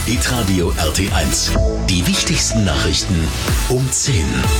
Hitradio RT1. Die wichtigsten Nachrichten um 10.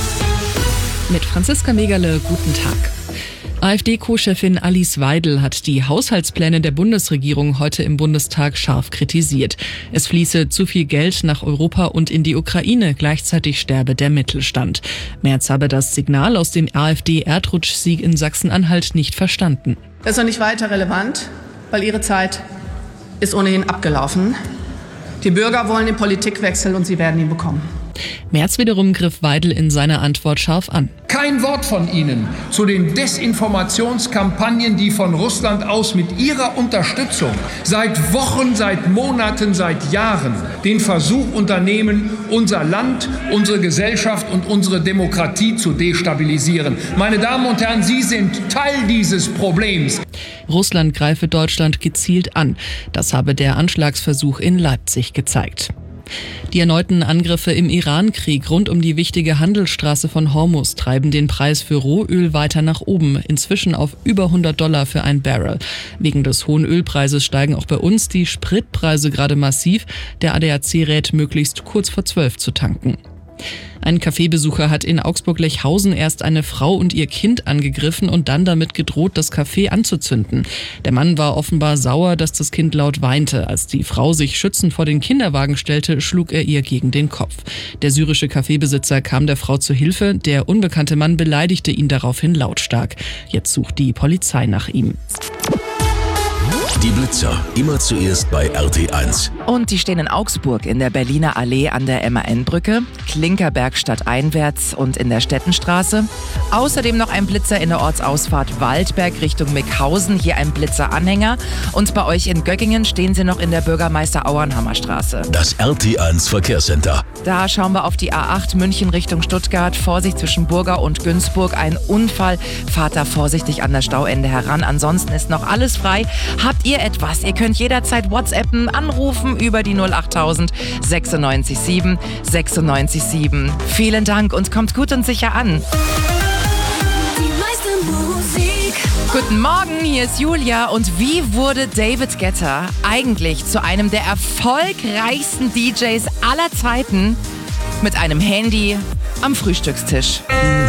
Mit Franziska Megerle, guten Tag. AfD-Co-Chefin Alice Weidel hat die Haushaltspläne der Bundesregierung heute im Bundestag scharf kritisiert. Es fließe zu viel Geld nach Europa und in die Ukraine, gleichzeitig sterbe der Mittelstand. Merz habe das Signal aus dem AfD-Erdrutschsieg in Sachsen-Anhalt nicht verstanden. Das ist noch nicht weiter relevant, weil ihre Zeit ist ohnehin abgelaufen. Die Bürger wollen den Politikwechsel und sie werden ihn bekommen. Merz wiederum griff Weidel in seiner Antwort scharf an. Kein Wort von Ihnen zu den Desinformationskampagnen, die von Russland aus mit Ihrer Unterstützung seit Wochen, seit Monaten, seit Jahren den Versuch unternehmen, unser Land, unsere Gesellschaft und unsere Demokratie zu destabilisieren. Meine Damen und Herren, Sie sind Teil dieses Problems. Russland greife Deutschland gezielt an. Das habe der Anschlagsversuch in Leipzig gezeigt. Die erneuten Angriffe im Iran-Krieg rund um die wichtige Handelsstraße von Hormuz treiben den Preis für Rohöl weiter nach oben, inzwischen auf über $100 für ein Barrel. Wegen des hohen Ölpreises steigen auch bei uns die Spritpreise gerade massiv. Der ADAC rät, möglichst kurz vor 12 zu tanken. Ein Cafébesucher hat in Augsburg-Lechhausen erst eine Frau und ihr Kind angegriffen und dann damit gedroht, das Café anzuzünden. Der Mann war offenbar sauer, dass das Kind laut weinte. Als die Frau sich schützend vor den Kinderwagen stellte, schlug er ihr gegen den Kopf. Der syrische Cafébesitzer kam der Frau zu Hilfe. Der unbekannte Mann beleidigte ihn daraufhin lautstark. Jetzt sucht die Polizei nach ihm. Die Blitzer, immer zuerst bei RT1. Und die stehen in Augsburg in der Berliner Allee an der MAN-Brücke, Klinkerberg stadteinwärts und in der Stettenstraße. Außerdem noch ein Blitzer in der Ortsausfahrt Waldberg Richtung Mickhausen, hier ein Blitzeranhänger. Und bei euch in Göggingen stehen sie noch in der Bürgermeister-Auernhammer Straße. Das RT1 Verkehrscenter. Da schauen wir auf die A8 München Richtung Stuttgart. Vorsicht zwischen Burger und Günzburg. Ein Unfall. Fahrt da vorsichtig an das Stauende heran. Ansonsten ist noch alles frei. Habt ihr etwas? Ihr könnt jederzeit WhatsAppen, anrufen über die 08000 96 7 96 7. Vielen Dank und kommt gut und sicher an. Guten Morgen, hier ist Julia. Und wie wurde David Guetta eigentlich zu einem der erfolgreichsten DJs aller Zeiten mit einem Handy am Frühstückstisch?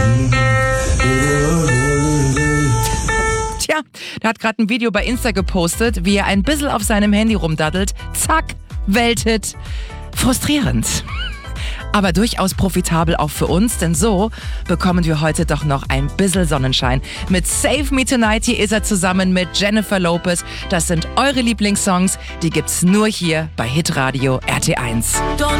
Tja, der hat gerade ein Video bei Insta gepostet, wie er ein bisschen auf seinem Handy rumdaddelt. Zack, Welthit. Frustrierend. Aber durchaus profitabel auch für uns, denn so bekommen wir heute doch noch ein bisschen Sonnenschein. Mit Save Me Tonight, hier ist er zusammen mit Jennifer Lopez. Das sind eure Lieblingssongs, die gibt's nur hier bei Hitradio RT1.